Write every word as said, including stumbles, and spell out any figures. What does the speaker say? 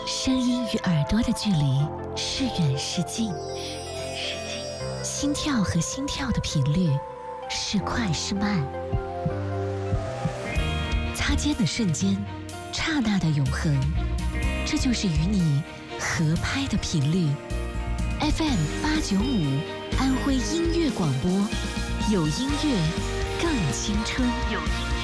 声音与耳朵的距离是远是近，心跳和心跳的频率是快是慢，擦肩的瞬间，刹那的永恒，这就是与你合拍的频率。 F M 八九五安徽音乐广播，有音乐更青春。有音乐